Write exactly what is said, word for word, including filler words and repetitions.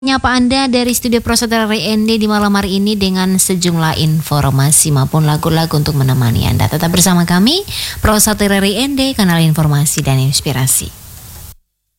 Nyapa Anda dari studio Prosatera R I N D di malam hari ini dengan sejumlah informasi maupun lagu-lagu untuk menemani Anda. Tetap bersama kami, Prosatera R I N D, kanal informasi dan inspirasi.